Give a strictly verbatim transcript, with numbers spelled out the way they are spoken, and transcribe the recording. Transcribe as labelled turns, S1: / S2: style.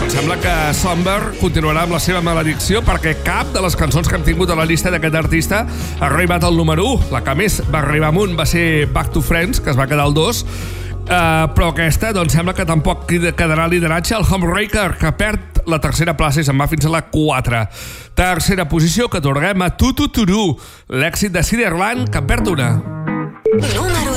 S1: Sembla que Somber continuarà amb la seva maledicció perquè cap de les cançons que hem tingut a la llista d'aquest artista ha arribat al número u. La que més va arribar amunt va ser Back to Friends, que es va quedar al dos, uh, però aquesta doncs, sembla que tampoc quedarà lideratge. El Homebreaker, que perd la tercera plaça i se'n va fins a la quatre. Tercera posició que atorguem a Tutu Turu, l'èxit de Ciderland, que perd una.
S2: Número